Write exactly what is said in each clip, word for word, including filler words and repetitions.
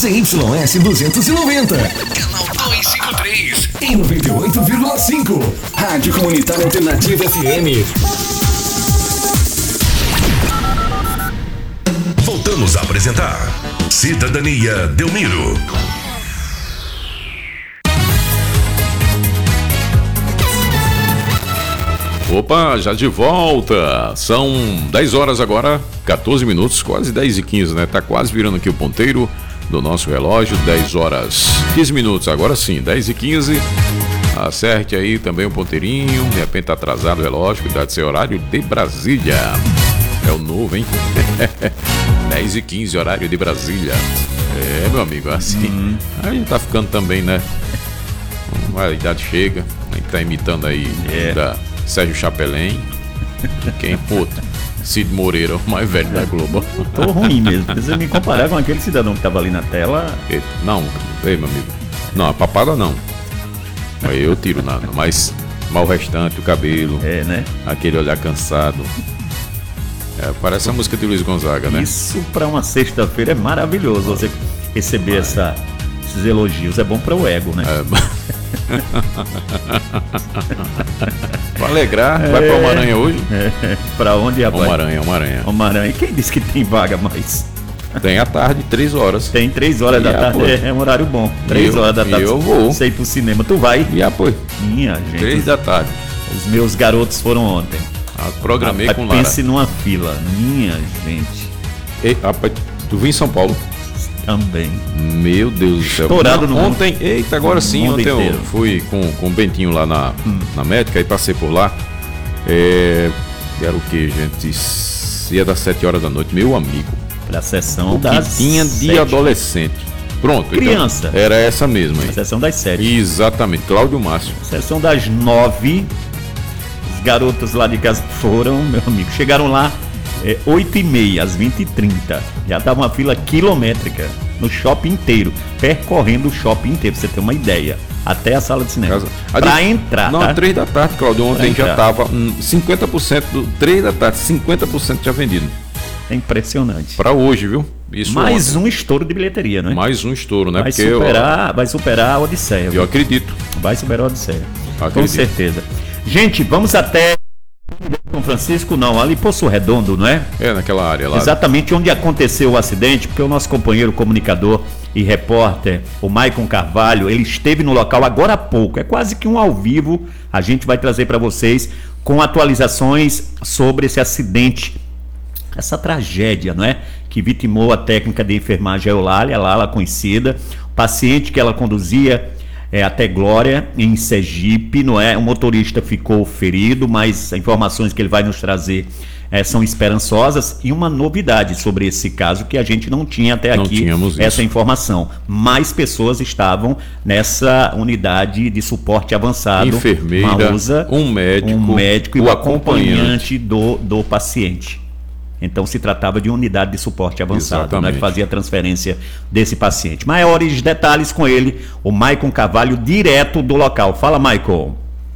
C Y S duzentos e noventa, canal duzentos e cinquenta e três, em noventa e oito vírgula cinco, Rádio Comunitária Alternativa F M. Voltamos a apresentar Cidadania Delmiro. Opa, já de volta. São dez horas agora, quatorze minutos, quase dez e quinze, né? Tá quase virando aqui o ponteiro do nosso relógio, dez horas, quinze minutos, agora sim, dez e quinze. Acerte aí também o ponteirinho, de repente tá atrasado o relógio, cuidado do seu horário de Brasília. É o novo, hein? dez e quinze, horário de Brasília. É, meu amigo, assim. Uhum. A gente tá ficando também, né? A idade chega, a gente tá imitando aí é. da Sérgio Chapelin. Quem? Outro. Cid Moreira, o mais velho da Globo. Tô ruim mesmo. Precisa me comparar com aquele cidadão que tava ali na tela. Não, ei, meu amigo. Não, a papada não. Aí eu tiro nada, mas mal restante, o cabelo. É, né? Aquele olhar cansado. É, parece a música de Luiz Gonzaga, né? Isso pra uma sexta-feira é maravilhoso. Você receber essa, esses elogios. É bom para o ego, né? É. Pra alegrar, é. Vai pra Uma-Aranha hoje? É. Pra onde, rapaz? Uma-Aranha, Uma-Aranha. Uma-Aranha. Quem disse que tem vaga mais? Tem à tarde, três horas. Tem três horas e da tarde, é, é um horário bom. Três horas da tarde. Eu vou. Sei pro cinema. Tu vai? E apoio. Minha gente. Três da tarde. Os meus garotos foram ontem. Ah, programei rapaz, com Lara. Pense numa fila. Minha gente. Ei, rapaz, tu viu em São Paulo? Também. Meu Deus do céu. Estourado no ontem, mundo. Eita, agora sim, ontem inteiro. Eu fui com, com o Bentinho lá na, hum. na médica e passei por lá. É, era o que, gente? Ia das sete horas da noite, meu amigo. Pra sessão o das que tinha de sete. Adolescente. Pronto. Criança. Então, era essa mesma aí. A sessão das sete. Exatamente, Cláudio Márcio. A sessão das nove. Os garotos lá de casa foram, meu amigo. Chegaram lá é, oito e meia, às vinte e trinta. Já tava uma fila quilométrica no shopping inteiro. Percorrendo o shopping inteiro, pra você ter uma ideia. Até a sala de cinema. Casa. Pra de... entrar, Não, tá? três da tarde, Cláudio. Ontem já tava hum, cinquenta por cento do três da tarde, cinquenta por cento já vendido. É impressionante. Pra hoje, viu? Isso Mais ontem. um estouro de bilheteria, né? Mais um estouro, né? Vai, Porque superar, eu... vai superar a Odisseia. Eu viu? acredito. Vai superar a Odisseia. Acredito. Com certeza. Gente, vamos até São Francisco, não, ali Poço Redondo, não é? É, naquela área lá. Exatamente onde aconteceu o acidente, porque o nosso companheiro comunicador e repórter, o Maicon Carvalho, ele esteve no local agora há pouco, é quase que um ao vivo, a gente vai trazer para vocês com atualizações sobre esse acidente, essa tragédia, não é? Que vitimou a técnica de enfermagem Eulália, a Lala conhecida, o paciente que ela conduzia é, até Glória, em Sergipe, não é? O motorista ficou ferido, mas as informações que ele vai nos trazer é, são esperançosas. E uma novidade sobre esse caso que a gente não tinha até não aqui, essa informação. Mais pessoas estavam nessa unidade de suporte avançado. Enfermeira, Maúsa, um médico, um médico e o o acompanhante, acompanhante do, do paciente. Então se tratava de unidade de suporte avançado, né, que fazia a transferência desse paciente. Maiores detalhes com ele, o Maicon Carvalho, direto do local. Fala, Maicon.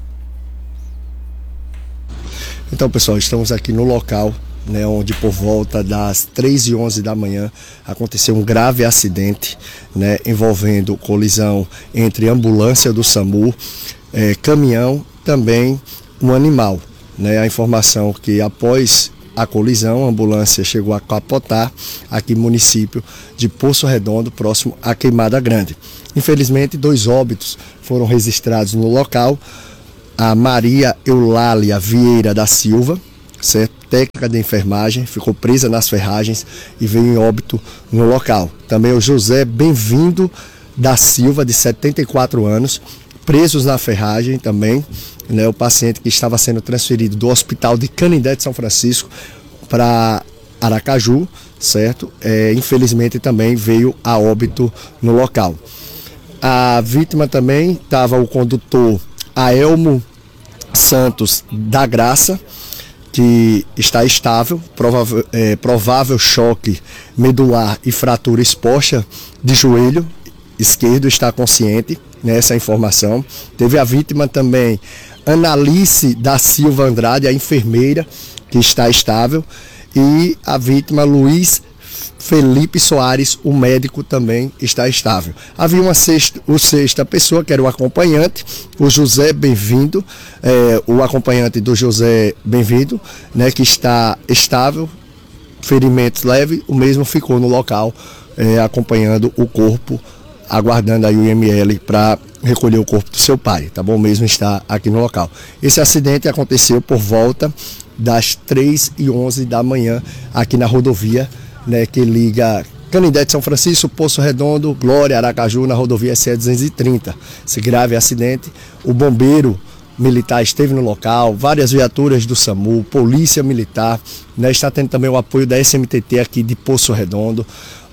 Então, pessoal, estamos aqui no local, né, onde por volta das três e onze da manhã aconteceu um grave acidente, né, envolvendo colisão entre ambulância do SAMU, eh, caminhão, também um animal. Né, a informação que após a colisão, a ambulância chegou a capotar aqui no município de Poço Redondo, próximo à Queimada Grande. Infelizmente, dois óbitos foram registrados no local. A Maria Eulália Vieira da Silva, certo? Técnica de enfermagem, ficou presa nas ferragens e veio em óbito no local. Também o José Bem-vindo da Silva, de setenta e quatro anos, presos na ferragem também, né, o paciente que estava sendo transferido do hospital de Canindé de São Francisco para Aracaju, certo? É, infelizmente também veio a óbito no local. A vítima também estava o condutor Aelmo Santos da Graça, que está estável, provável, é, provável choque medular e fratura exposta de joelho esquerdo, está consciente, nessa informação. Teve a vítima também, Analice da Silva Andrade, a enfermeira, que está estável, e a vítima Luiz Felipe Soares, o médico, também está estável. Havia uma sexta, o sexta pessoa, que era o acompanhante, o José Bem-vindo, é, o acompanhante do José Bem-vindo, né, que está estável, ferimentos leves, o mesmo ficou no local, é, acompanhando o corpo, aguardando aí o I M L para recolher o corpo do seu pai, tá bom? O mesmo está aqui no local. Esse acidente aconteceu por volta das três e onze da manhã, aqui na rodovia, né, que liga Canindé de São Francisco, Poço Redondo, Glória, Aracaju, na rodovia S E duzentos e trinta. Esse grave acidente, o bombeiro militar esteve no local, várias viaturas do SAMU, polícia militar, né, está tendo também o apoio da S M T T aqui de Poço Redondo.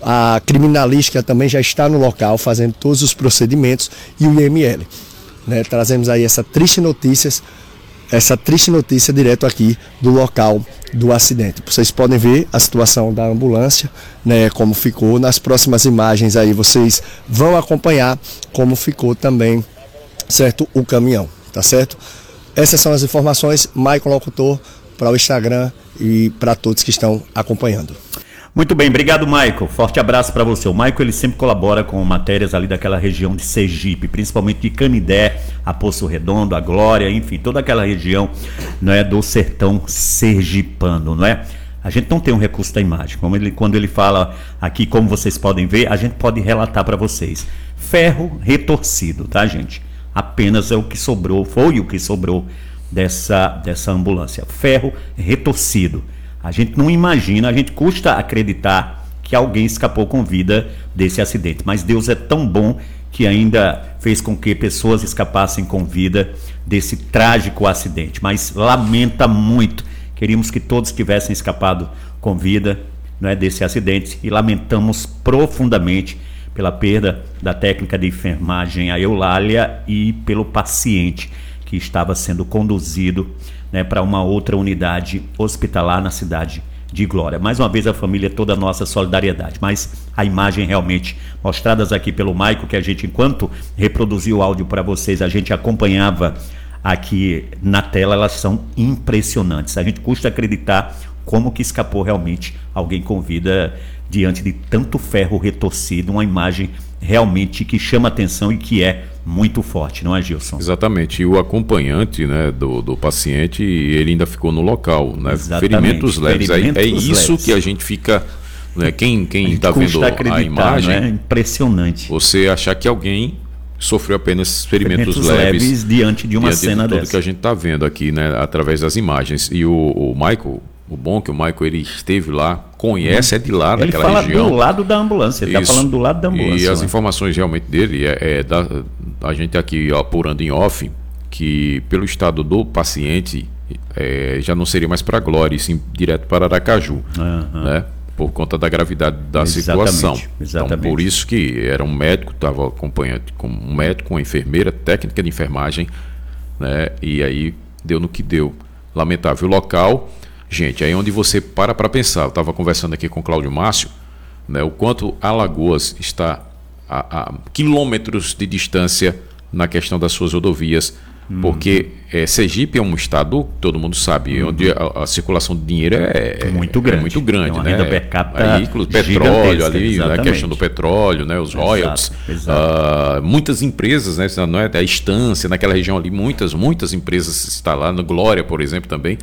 A criminalística também já está no local, fazendo todos os procedimentos, e o I M L. Né, trazemos aí essa triste notícia, essa triste notícia direto aqui do local do acidente. Vocês podem ver a situação da ambulância, né, como ficou. Nas próximas imagens aí vocês vão acompanhar como ficou também, certo, o caminhão, tá certo? Essas são as informações, Maicon Locutor, para o Instagram e para todos que estão acompanhando. Muito bem, obrigado, Maicon. Forte abraço para você. O Maicon, ele sempre colabora com matérias ali daquela região de Sergipe, principalmente de Canindé, a Poço Redondo, a Glória, enfim, toda aquela região, não é, do sertão sergipano, não é? A gente não tem um recurso da imagem. Como ele, quando ele fala aqui, como vocês podem ver, a gente pode relatar para vocês. Ferro retorcido, tá, gente? Apenas é o que sobrou, foi o que sobrou dessa, dessa ambulância. Ferro retorcido. A gente não imagina, a gente custa acreditar que alguém escapou com vida desse acidente. Mas Deus é tão bom que ainda fez com que pessoas escapassem com vida desse trágico acidente. Mas lamenta muito. Queríamos que todos tivessem escapado com vida, não é, desse acidente. E lamentamos profundamente pela perda da técnica de enfermagem, a Eulália, e pelo paciente que estava sendo conduzido, né, para uma outra unidade hospitalar na cidade de Glória. Mais uma vez, a família, toda a nossa solidariedade. Mas a imagem realmente mostradas aqui pelo Maicon, que a gente, enquanto reproduziu o áudio para vocês, a gente acompanhava aqui na tela, elas são impressionantes. A gente custa acreditar como que escapou realmente alguém com vida diante de tanto ferro retorcido, uma imagem realmente que chama atenção e que é muito forte, não é, Gilson? Exatamente, e o acompanhante, né, do, do paciente, ele ainda ficou no local, né? Exatamente. Ferimentos leves, Ferimentos é, é isso leves. Que a gente fica, né, quem quem está custa vendo acreditar, a imagem, não é? Impressionante. Você achar que alguém sofreu apenas ferimentos, Ferimentos leves, leves diante de uma diante cena de tudo dessa. que a gente está vendo aqui, né, através das imagens. E o, o Michael, o bom é que o Michael, ele esteve lá, conhece, é de lá, Ele daquela fala região. do lado da ambulância, ele está falando do lado da ambulância. E as né? informações realmente dele, é, é da, a gente aqui apurando em off, que pelo estado do paciente, é, já não seria mais para Glória, e sim direto para Aracaju, Uhum. né? Por conta da gravidade da Exatamente, situação. exatamente. Então, por isso que era um médico, estava acompanhando com um médico, uma enfermeira, técnica de enfermagem, né? E aí deu no que deu. Lamentável. O local, gente, aí onde você para para pensar. Eu estava conversando aqui com o Cláudio Márcio, né? O quanto Alagoas está a, a quilômetros de distância na questão das suas rodovias, porque é, Sergipe é um estado, todo mundo sabe, uhum. onde a, a circulação de dinheiro é muito grande, é muito grande, é uma né? renda per capita Veículos, petróleo ali, né? A questão do petróleo, né? Os Exato, royalties, exato. Uh, muitas empresas, né? Não é a Estância naquela região ali, muitas, muitas empresas está lá, no Glória, por exemplo, também,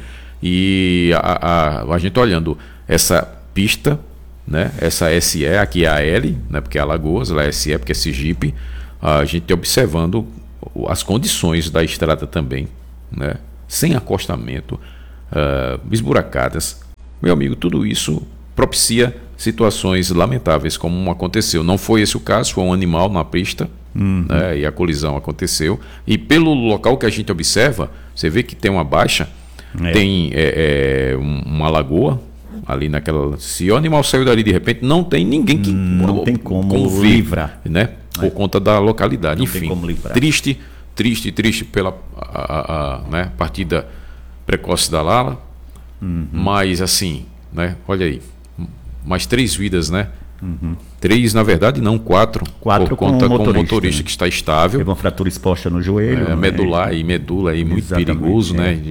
e a, a, a gente olhando essa pista, né? Essa S E, aqui é a L, né? Porque é Alagoas, lá é S E, porque é Sergipe, a gente observando as condições da estrada também, né? Sem acostamento, uh, esburacadas. Meu amigo, tudo isso propicia situações lamentáveis, como aconteceu. Não foi esse o caso, foi um animal na pista, uhum. né? E a colisão aconteceu. E pelo local que a gente observa, você vê que tem uma baixa, é. tem é, é, uma lagoa ali naquela. Se o animal saiu dali de repente, não tem ninguém que não tem como, como livrar, né? Por é. conta da localidade. Não Enfim, triste, triste, triste pela a, a, a, né, partida precoce da Lala, uhum. mas assim, né? Olha aí, mais três vidas, né? Uhum. Três, na verdade, não, quatro. Quatro por conta com o motorista, com o motorista, né? Que está estável. Teve uma fratura exposta no joelho. É, né? medular e medula aí, muito Exatamente, perigoso, é. né?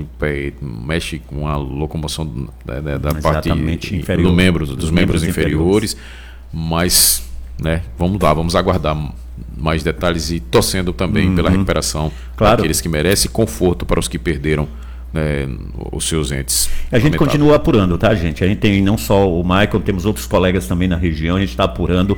Mexe com a locomoção da, da, da parte inferior, do membro, dos, dos membros, membros inferiores. inferiores. Mas, né, vamos lá, vamos aguardar mais detalhes e torcendo também uhum. pela recuperação claro. daqueles que merecem, conforto para os que perderam, né, os seus entes. A gente continua apurando, tá, gente? A gente tem não só o Michael, temos outros colegas também na região, a gente está apurando.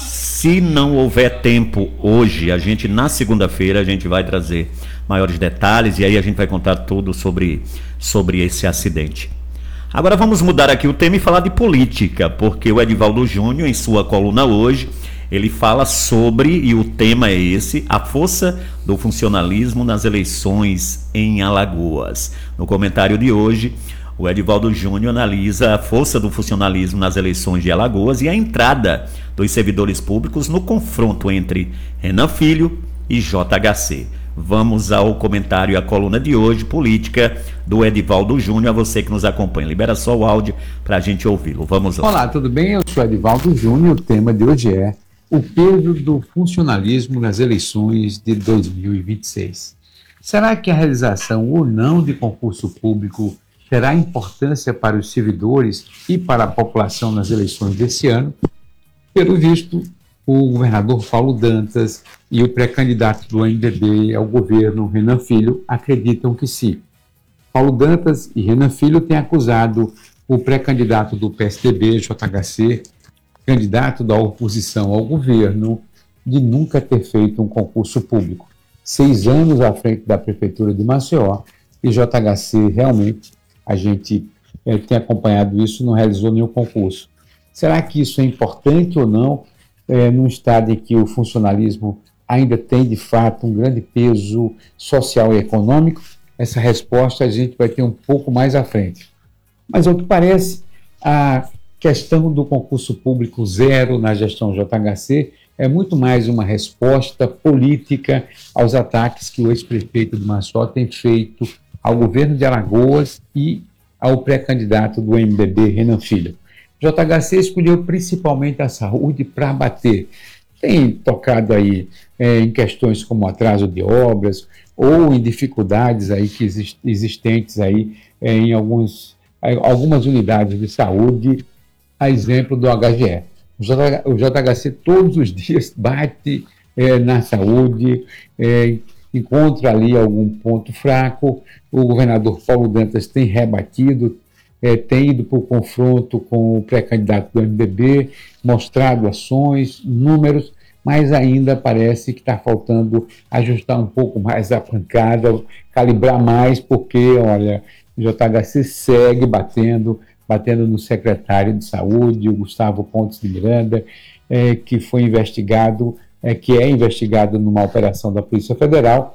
Se não houver tempo hoje, a gente na segunda-feira a gente vai trazer maiores detalhes e aí a gente vai contar tudo sobre, sobre esse acidente. Agora vamos mudar aqui o tema e falar de política, porque o Edivaldo Júnior, em sua coluna hoje, ele fala sobre, e o tema é esse, a força do funcionalismo nas eleições em Alagoas. No comentário de hoje, o Edivaldo Júnior analisa a força do funcionalismo nas eleições de Alagoas e a entrada dos servidores públicos no confronto entre Renan Filho e J H C. Vamos ao comentário e à coluna de hoje, política, do Edivaldo Júnior, a você que nos acompanha. Libera só o áudio para a gente ouvi-lo. Vamos lá. Olá, tudo bem? Eu sou Edivaldo Júnior, o tema de hoje é o peso do funcionalismo nas eleições de dois mil e vinte e seis. Será que a realização ou não de concurso público terá importância para os servidores e para a população nas eleições desse ano? Pelo visto, o governador Paulo Dantas e o pré-candidato do M D B ao governo, Renan Filho, acreditam que sim. Paulo Dantas e Renan Filho têm acusado o pré-candidato do P S D B, J H C, candidato da oposição ao governo, de nunca ter feito um concurso público. Seis anos à frente da prefeitura de Maceió, e J H C realmente, a gente é, tem acompanhado isso, não realizou nenhum concurso. Será que isso é importante ou não, é, num estado em que o funcionalismo ainda tem, de fato, um grande peso social e econômico? Essa resposta a gente vai ter um pouco mais à frente. Mas, ao que parece, a questão do concurso público zero na gestão J H C é muito mais uma resposta política aos ataques que o ex-prefeito de Maceió tem feito ao governo de Alagoas e ao pré-candidato do M D B, Renan Filho. J H C escolheu principalmente a saúde para bater. Tem tocado aí é, em questões como atraso de obras ou em dificuldades aí que exist, existentes aí é, em alguns, algumas unidades de saúde, a exemplo do H G E. O J H C todos os dias bate é, na saúde, é, encontra ali algum ponto fraco. O governador Paulo Dantas tem rebatido, é, tem ido para o confronto com o pré-candidato do M D B, mostrado ações, números, mas ainda parece que está faltando ajustar um pouco mais a pancada, calibrar mais, porque, olha, o J H C segue batendo, batendo no secretário de saúde, o Gustavo Pontes de Miranda, é, que foi investigado, é, que é investigado numa operação da Polícia Federal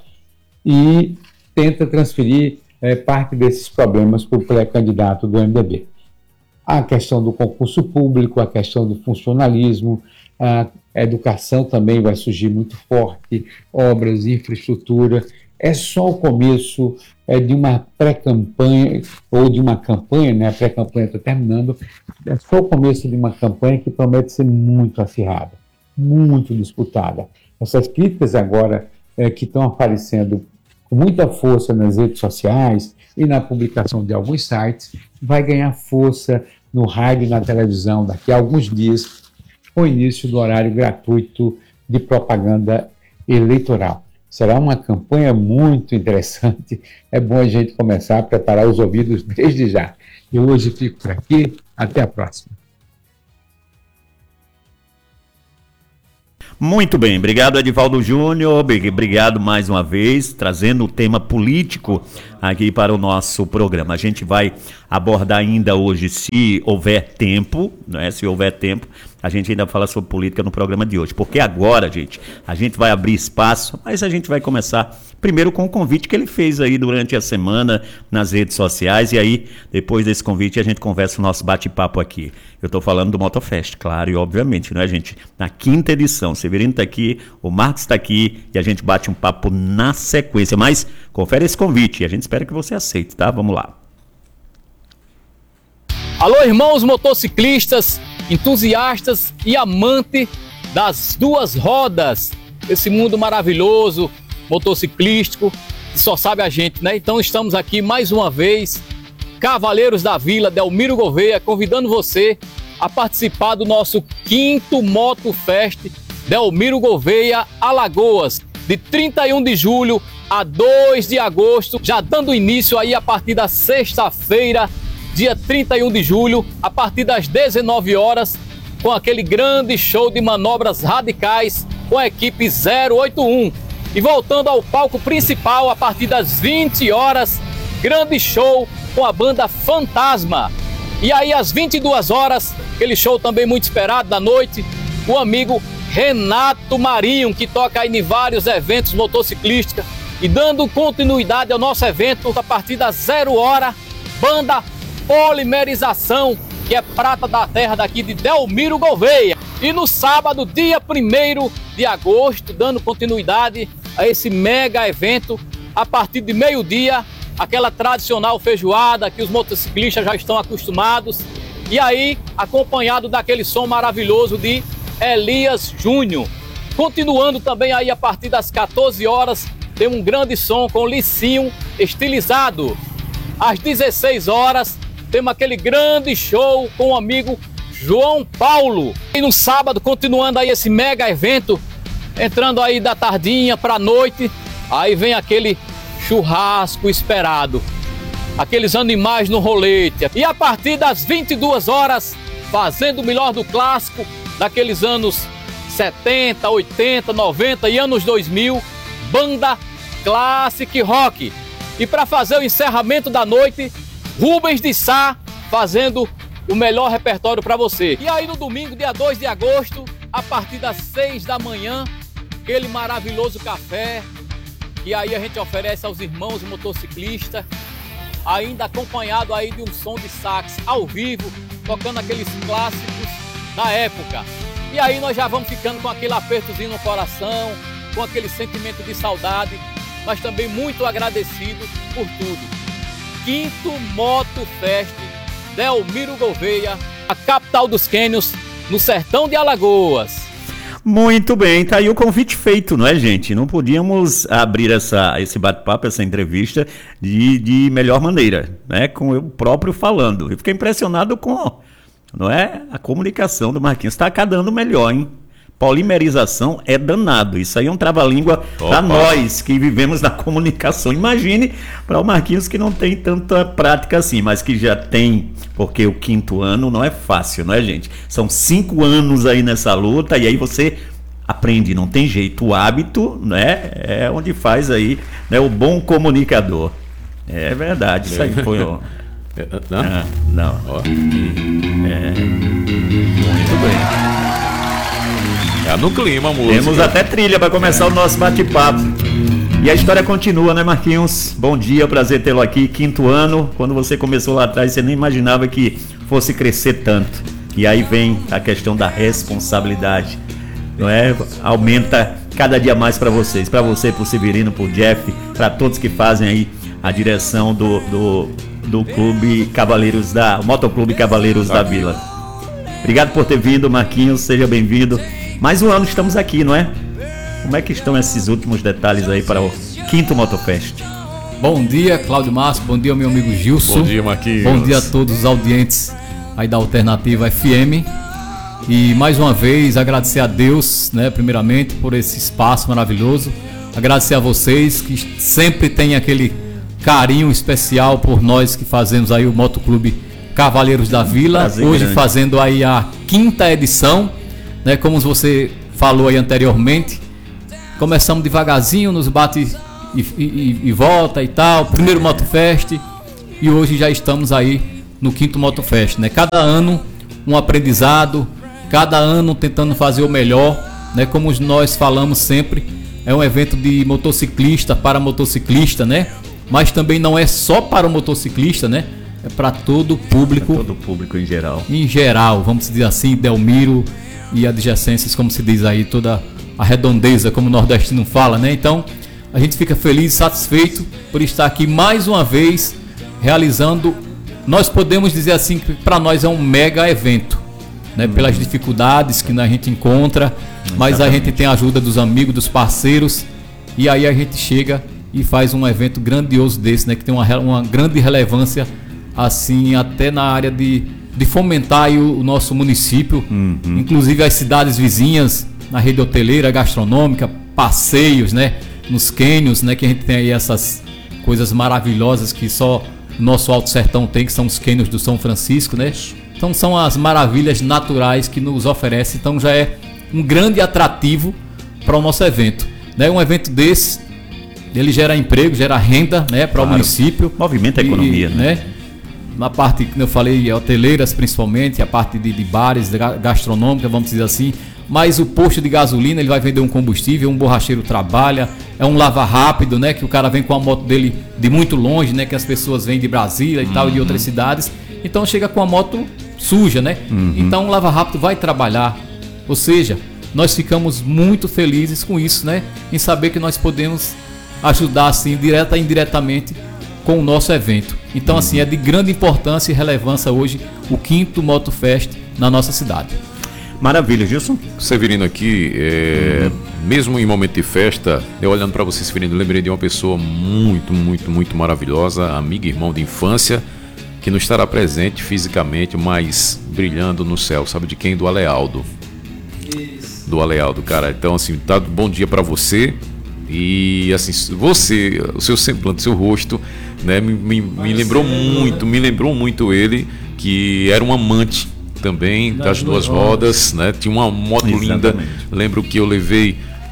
e tenta transferir é, parte desses problemas para o pré-candidato do M D B. A questão do concurso público, a questão do funcionalismo, a educação também vai surgir muito forte, obras, infraestrutura. É só o começo é, de uma pré-campanha, ou de uma campanha, né? A pré-campanha está terminando, é só o começo de uma campanha que promete ser muito acirrada, muito disputada. Essas críticas agora é, que estão aparecendo com muita força nas redes sociais e na publicação de alguns sites, vai ganhar força no rádio e na televisão daqui a alguns dias, com o início do horário gratuito de propaganda eleitoral. Será uma campanha muito interessante, é bom a gente começar a preparar os ouvidos desde já. Eu hoje fico por aqui, até a próxima. Muito bem, obrigado Edivaldo Júnior, obrigado mais uma vez, trazendo o tema político aqui para o nosso programa. A gente vai abordar ainda hoje, se houver tempo, né? Se houver tempo, a gente ainda fala sobre política no programa de hoje, porque agora, gente, a gente vai abrir espaço, mas a gente vai começar primeiro com o convite que ele fez aí durante a semana nas redes sociais, e aí, depois desse convite, a gente conversa o nosso bate-papo aqui. Eu estou falando do Motofest, claro, e obviamente, né, gente? Na quinta edição, o Severino está aqui, o Marcos está aqui, e a gente bate um papo na sequência, mas confere esse convite, e a gente espera que você aceite, tá? Vamos lá. Alô, irmãos motociclistas, entusiastas e amantes das duas rodas, esse mundo maravilhoso, motociclístico, que só sabe a gente, né? Então estamos aqui mais uma vez, Cavaleiros da Vila, Delmiro Gouveia, convidando você a participar do nosso quinto Motofest Delmiro Gouveia Alagoas, de trinta e um de julho a dois de agosto, já dando início aí a partir da sexta-feira, dia trinta e um de julho, a partir das dezenove horas, com aquele grande show de manobras radicais com a equipe zero oito um. E voltando ao palco principal, a partir das vinte horas, grande show com a banda Fantasma. E aí às vinte e duas horas, aquele show também muito esperado da noite, o amigo Renato Marinho, que toca aí em vários eventos motociclísticos. E dando continuidade ao nosso evento, a partir das zero hora, banda Polimerização, que é prata da terra daqui de Delmiro Gouveia. E no sábado, dia primeiro de agosto, dando continuidade a esse mega evento, a partir de meio-dia, aquela tradicional feijoada que os motociclistas já estão acostumados. E aí, acompanhado daquele som maravilhoso de Elias Júnior. Continuando também aí a partir das quatorze horas, tem um grande som com Licinho estilizado. Às dezesseis horas, temos aquele grande show com o amigo João Paulo. E no sábado, continuando aí esse mega evento, entrando aí da tardinha para a noite, aí vem aquele churrasco esperado, aqueles animais no rolete. E a partir das vinte e duas horas, fazendo o melhor do clássico, daqueles anos setenta, oitenta, noventa e anos dois mil, banda Classic Rock. E para fazer o encerramento da noite, Rubens de Sá fazendo o melhor repertório para você. E aí no domingo, dia dois de agosto, a partir das seis da manhã, aquele maravilhoso café, e aí a gente oferece aos irmãos motociclistas, ainda acompanhado aí de um som de sax ao vivo, tocando aqueles clássicos da época. E aí nós já vamos ficando com aquele apertozinho no coração, com aquele sentimento de saudade, mas também muito agradecido por tudo. Quinto Motofest Delmiro Gouveia, a capital dos cânions, no sertão de Alagoas. Muito bem, tá aí o convite feito, não é, gente? Não podíamos abrir essa, esse bate-papo, essa entrevista de, de melhor maneira, né? Com eu próprio falando. Eu fiquei impressionado com, não é, a comunicação do Marquinhos. Está cadando melhor, hein? Polimerização é danado. Isso aí é um trava-língua para nós que vivemos na comunicação. Imagine para o Marquinhos, que não tem tanta prática assim, mas que já tem, porque o quinto ano não é fácil, não é, gente? São cinco anos aí nessa luta e aí você aprende, não tem jeito. O hábito, né, é onde faz aí, né, o bom comunicador. É verdade, isso aí foi o... Não? Ah, não. É... Muito bem. É no clima, música. Temos até trilha para começar é. o nosso bate-papo. E a história continua, né, Marquinhos? Bom dia, prazer tê-lo aqui. Quinto ano, quando você começou lá atrás, você nem imaginava que fosse crescer tanto. E aí vem a questão da responsabilidade, não é? Aumenta cada dia mais para vocês, para você, para o Severino, para o Jeff, para todos que fazem aí a direção do, do, do Clube Cavaleiros da... Motoclube Cavaleiros da Vila. Obrigado por ter vindo, Marquinhos, seja bem-vindo. Mais um ano estamos aqui, não é? Como é que estão esses últimos detalhes aí para o quinto Motofest? Bom dia, Cláudio Márcio, bom dia, meu amigo Gilson. Bom dia, Marquinhos. Bom dia a todos os audientes aí da Alternativa F M. E mais uma vez agradecer a Deus, né, primeiramente, por esse espaço maravilhoso. Agradecer a vocês que sempre têm aquele carinho especial por nós que fazemos aí o Motoclube Cavaleiros da Vila. Prazer, hoje grande. Fazendo aí a quinta edição, né, como você falou aí anteriormente. Começamos devagarzinho, nos bate e, e, e volta e tal. Primeiro Motofest e hoje já estamos aí no quinto Motofest, né? Cada ano um aprendizado, cada ano tentando fazer o melhor, né? Como nós falamos sempre, é um evento de motociclista para motociclista, né? Mas também não é só para o motociclista, né? É para todo o público. Para todo o público em geral. Em geral, vamos dizer assim, Delmiro e adjacências, como se diz aí, toda a redondeza, como o nordestino fala, né? Então, a gente fica feliz e satisfeito por estar aqui mais uma vez realizando, nós podemos dizer assim que para nós é um mega evento, né, pelas dificuldades que a gente encontra, mas a gente tem a ajuda dos amigos, dos parceiros, e aí a gente chega e faz um evento grandioso desse, né, que tem uma, uma grande relevância, assim, até na área de, de fomentar aí o, o nosso município, uhum. inclusive as cidades vizinhas, na rede hoteleira, gastronômica, passeios, né, nos cânions, né, que a gente tem aí essas coisas maravilhosas que só o nosso Alto Sertão tem, que são os cânions do São Francisco, né? Então são as maravilhas naturais que nos oferece, então já é um grande atrativo para o nosso evento, né? Um evento desse, ele gera emprego, gera renda, né, para claro. o município. Movimenta a economia, e, né? Na parte, que eu falei, hoteleiras principalmente, a parte de, de bares, de gastronômica, vamos dizer assim. Mas o posto de gasolina, ele vai vender um combustível, um borracheiro trabalha, é um lava rápido, né? Que o cara vem com a moto dele de muito longe, né? Que as pessoas vêm de Brasília e uhum. tal, e de outras cidades. Então chega com a moto suja, né? Uhum. Então o lava rápido vai trabalhar. Ou seja, nós ficamos muito felizes com isso, né? Em saber que nós podemos ajudar, assim, direta e indiretamente com o nosso evento. Então, uhum. assim, é de grande importância e relevância hoje o quinto Motofest na nossa cidade. Maravilha, Gilson. Severino aqui, é, uhum. mesmo em momento de festa, eu olhando para você, Severino, lembrei de uma pessoa muito, muito, muito maravilhosa, amiga e irmão de infância, que não estará presente fisicamente, mas brilhando no céu. Sabe de quem? Do Alealdo. Isso. Do Alealdo, cara. Então, assim, tá bom dia para você. E, assim, você, o seu semblante, o seu rosto, né, me, me, me lembrou muito, me lembrou muito ele, que era um amante também das, das duas rodas, rodas, né? Tinha uma moto Exatamente. linda. Lembro que eu levei,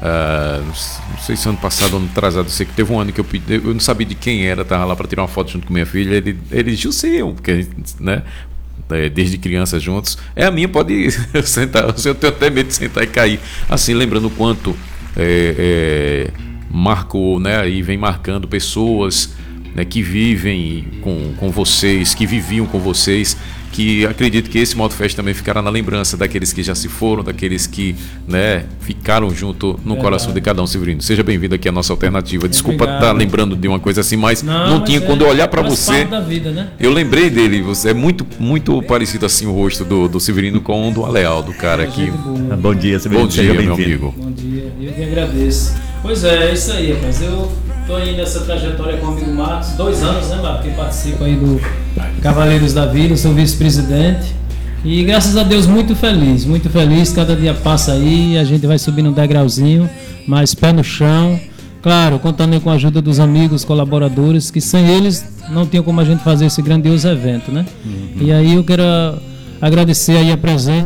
uh, não sei se ano passado ou ano atrasado, sei que teve um ano que eu pedi, eu não sabia de quem era, tava lá para tirar uma foto junto com minha filha. Ele, ele José, porque a gente, né? Desde criança juntos. É a minha, pode sentar. Eu tenho até medo de sentar e cair. Assim, lembrando o quanto é, é, marcou, né? E vem marcando pessoas, né, que vivem com, com vocês, que viviam com vocês, que acredito que esse Motofest também ficará na lembrança daqueles que já se foram, daqueles que, né, ficaram junto no Verdade. coração de cada um. Severino, seja bem-vindo aqui à nossa alternativa. Desculpa estar tá lembrando de uma coisa assim, mas não, não mas tinha. É, quando eu olhar para você, da vida, né? Eu lembrei dele. Você é muito, muito parecido assim o rosto do, do Severino com o do Alealdo, cara. É, aqui. Bom, bom dia, Severino. Bom dia, meu amigo. Bom dia, eu que agradeço. Pois é, é isso aí, rapaz. Eu estou aí nessa trajetória com o amigo Marcos, dois anos, né, Marcos? Que participa aí do Cavaleiros da Vida, sou vice-presidente. E graças a Deus, muito feliz, muito feliz. Cada dia passa aí, a gente vai subindo um degrauzinho, mas pé no chão. Claro, contando com a ajuda dos amigos, colaboradores, que sem eles não tinha como a gente fazer esse grandioso evento, né? Uhum. E aí eu quero agradecer aí a presença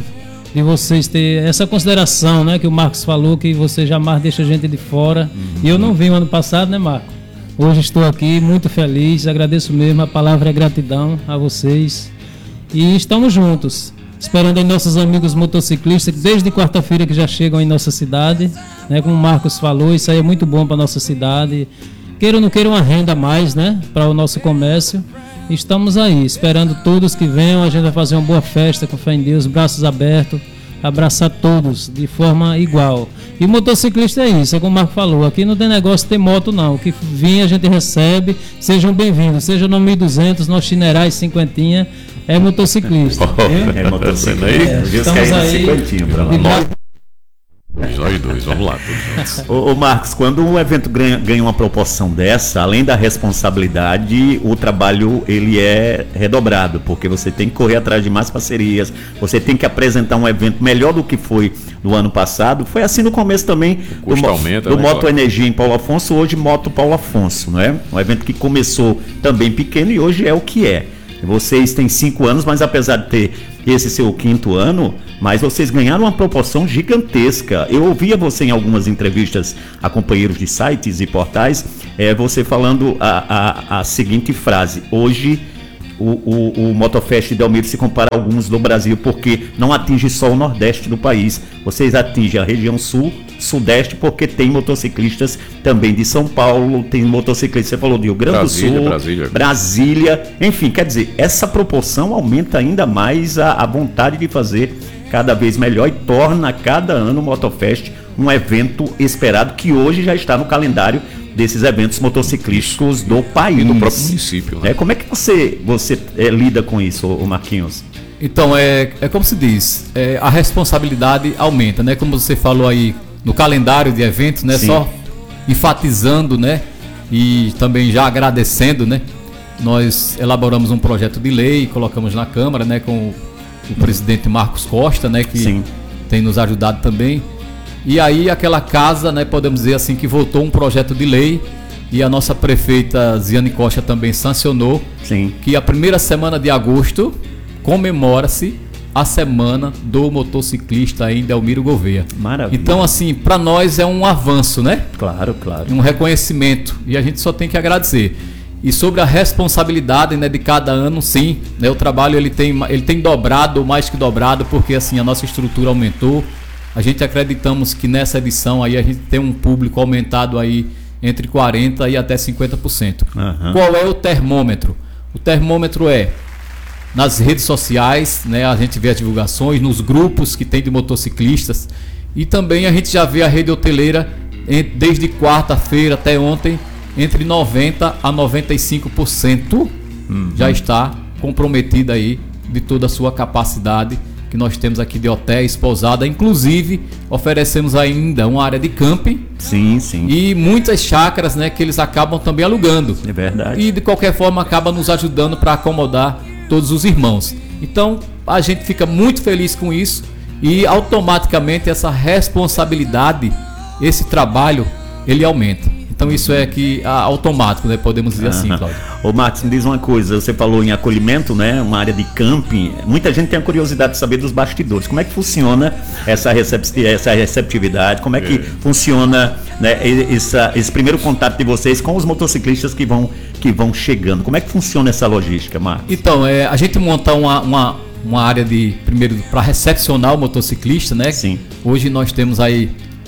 de vocês ter essa consideração, né, que o Marcos falou, que você jamais deixa a gente de fora. Uhum. E eu não vim ano passado, né, Marco? Hoje estou aqui muito feliz, agradeço mesmo, a palavra é gratidão a vocês. E estamos juntos, esperando aí nossos amigos motociclistas, desde quarta-feira que já chegam em nossa cidade, né, como o Marcos falou, isso aí é muito bom para nossa cidade. Queira ou não queira uma renda a mais, né, para o nosso comércio. Estamos aí, esperando todos que venham. A gente vai fazer uma boa festa com fé em Deus, braços abertos, abraçar todos de forma igual. E motociclista é isso, é como o Marco falou, aqui não tem negócio de ter moto não, o que vir a gente recebe. Sejam bem-vindos, seja no mil e duzentos, no Chinerais, cinquentinha, é motociclista. Oh, é motociclista, é, estamos aí, nós dois, vamos lá. Ô, ô Marcos, quando um evento ganha, ganha uma proporção dessa, além da responsabilidade, o trabalho ele é redobrado, porque você tem que correr atrás de mais parcerias, você tem que apresentar um evento melhor do que foi no ano passado. Foi assim no começo também do, aumenta, do né, Moto Energia em Paulo Afonso, hoje Moto Paulo Afonso, não é? Um evento que começou também pequeno e hoje é o que é. Vocês têm cinco anos, mas apesar de ter esse seu quinto ano, mas vocês ganharam uma proporção gigantesca. Eu ouvia você em algumas entrevistas a companheiros de sites e portais, é, você falando a, a, a seguinte frase: hoje o, o, o Motofest Delmiro se compara a alguns do Brasil, porque não atinge só o Nordeste do país, vocês atingem a região Sul, Sudeste, porque tem motociclistas também de São Paulo, tem motociclistas, você falou de Rio Grande do Sul, Brasília. Brasília, enfim, quer dizer, essa proporção aumenta ainda mais a, a vontade de fazer cada vez melhor e torna cada ano o Motofest um evento esperado, que hoje já está no calendário desses eventos motociclísticos do país. E do próprio município, né? É, como é que você, você é, lida com isso, o Marquinhos? Então, é, é como se diz, é, a responsabilidade aumenta, né? Como você falou aí no calendário de eventos, né? Sim. Só enfatizando, né? E também já agradecendo, né? Nós elaboramos um projeto de lei, colocamos na Câmara, né? Com o, o presidente Marcos Costa, né? Que Sim. tem nos ajudado também. E aí aquela casa, né? Podemos dizer assim, que votou um projeto de lei e a nossa prefeita Ziane Costa também sancionou. Sim. Que a primeira semana de agosto comemora-se a semana do motociclista em Delmiro Gouveia. Maravilha. Então, assim, para nós é um avanço, né? Claro, claro. Um reconhecimento. E a gente só tem que agradecer. E sobre a responsabilidade, né, de cada ano, sim, né, o trabalho ele tem, ele tem dobrado, mais que dobrado, porque assim a nossa estrutura aumentou. A gente acreditamos que nessa edição aí a gente tem um público aumentado aí entre quarenta por cento e até cinquenta por cento. Uhum. Qual é o termômetro? O termômetro é nas redes sociais, né, a gente vê as divulgações, nos grupos que tem de motociclistas, e também a gente já vê a rede hoteleira desde quarta-feira até ontem, entre noventa a noventa e cinco por cento uhum. já está comprometida aí de toda a sua capacidade que nós temos aqui de hotéis, pousada, inclusive oferecemos ainda uma área de camping. Sim, sim. E muitas chácaras, né, que eles acabam também alugando. É verdade. E de qualquer forma acaba nos ajudando para acomodar todos os irmãos. Então a gente fica muito feliz com isso e automaticamente essa responsabilidade, esse trabalho, ele aumenta. Então isso é que ah, automático, né? Podemos dizer assim, Cláudio. Ô Marcos, me diz uma coisa, você falou em acolhimento, né? Uma área de camping. Muita gente tem a curiosidade de saber dos bastidores. Como é que funciona essa, recep- essa receptividade? Como é que é. funciona, né, essa, esse primeiro contato de vocês com os motociclistas que vão, que vão chegando? Como é que funciona essa logística, Marcos? Então, é, a gente monta uma, uma, uma área de, primeiro, para recepcionar o motociclista, né? Sim. Hoje nós temos aí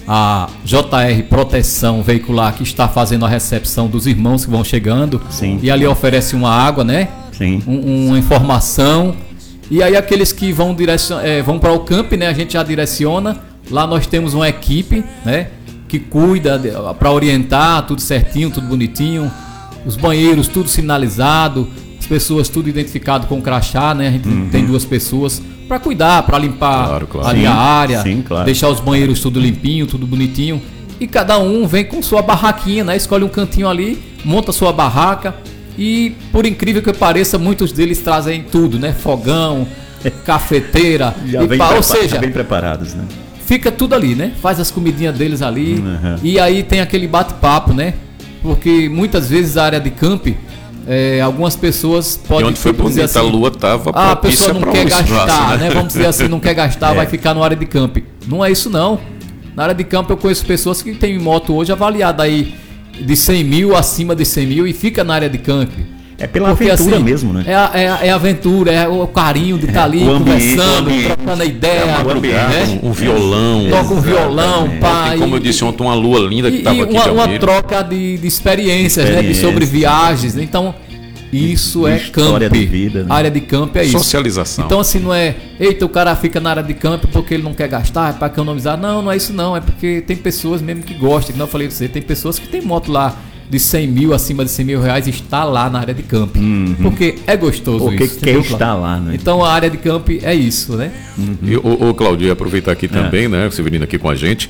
a J R Proteção Veicular, que está fazendo a recepção dos irmãos que vão chegando. Sim. E ali oferece uma água, né? Sim. Um, uma informação. E aí aqueles que vão, direcion... é, vão para o camping, né? A gente já direciona. Lá nós temos uma equipe, né? Que cuida para orientar tudo certinho, tudo bonitinho. Os banheiros, tudo sinalizado. As pessoas, tudo identificado com crachá, né? A gente uhum. tem duas pessoas para cuidar, para limpar claro, claro. ali Sim, a área, sim, claro. deixar os banheiros tudo limpinho, tudo bonitinho. E cada um vem com sua barraquinha, né? Escolhe um cantinho ali, monta sua barraca. E por incrível que pareça, muitos deles trazem tudo, né? Fogão, cafeteira, já e vem pá, prepa- ou seja, bem preparados, né? Fica tudo ali, né? Faz as comidinhas deles ali. Uhum. E aí tem aquele bate-papo, né? Porque muitas vezes a área de camping, é, algumas pessoas podem e onde foi dizer bonita assim, a lua tava ah, a pessoa não quer isso, gastar, né? né? Vamos dizer assim, não quer gastar, É. vai ficar na área de camping. Não é isso não. Na área de camping eu conheço pessoas que têm moto hoje avaliada aí de cem mil, acima de cem mil, e fica na área de camping. É pela Porque, aventura assim, mesmo, né? É a, é, a, é a aventura, é o carinho de estar ali o ambiente, conversando, o ambiente. trocando a ideia, né? Um violão. Toca um violão, pai. E como eu disse ontem, uma lua linda que E, estava e aqui uma, de uma Almira. troca de, de experiências, né? De, Experiências. sobre viagens. Então, isso De é história camp. de vida, né? A área de camp é isso. Socialização. Então, assim, não é, eita, o cara fica na área de camp porque ele não quer gastar, é para economizar. Não, não é isso não. É porque tem pessoas mesmo que gostam. Como eu falei pra você, tem pessoas que tem moto lá de cem mil, acima de cem mil reais, e está lá na área de camp. Uhum. Porque é gostoso Porque isso. quer entendeu, estar Cláudio? lá, né? Então, a área de camp é isso, né? E o, o Claudio, aproveitar aqui também, né? Você vindo aqui com a gente.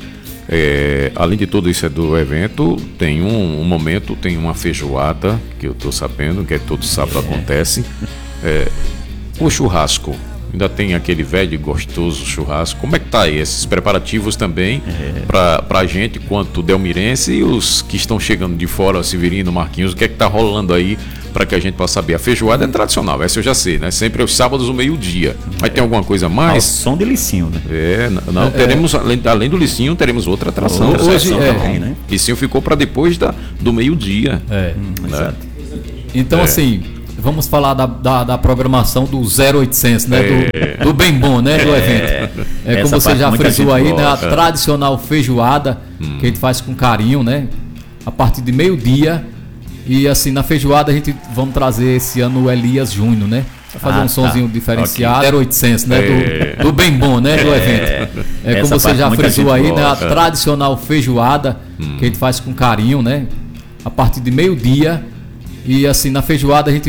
É, além de tudo isso é do evento, tem um, um momento, tem uma feijoada que eu tô sabendo, que é todo sábado acontece. É, o churrasco. Ainda tem aquele velho e gostoso churrasco. Como é que tá aí esses preparativos também É. pra, pra gente, quanto delmirense, e os que estão chegando de fora, Severino, Marquinhos, o que é que tá rolando aí para que a gente possa saber? A feijoada é tradicional, essa eu já sei, né? Sempre aos sábados, ao meio-dia. Mas tem alguma coisa a Ao mais? som de licinho, né? É, n- não, teremos, além, além do licinho, teremos outra atração. Outra Hoje, atração é. também, né? Licinho ficou para depois da, do meio-dia. É. Exato. Então, É. assim, vamos falar da, da, da programação do zero oitocentos, né? Do, do bem bom, né? Do evento. É, como Essa você parte já muita frisou gente aí, né? A gosta. tradicional feijoada, que a gente faz com carinho, né? A partir de meio-dia. E assim, na feijoada a gente vamos trazer esse ano o Elias Júnior, né? Vai fazer Ah, um sonzinho tá. diferenciado. zero oitocentos, né? É. Do, do bem bom, né? Do evento. É, Essa como você parte já muita frisou gente aí, né? A gosta. tradicional feijoada, que a gente faz com carinho, né? A partir de meio-dia. E assim, na feijoada a gente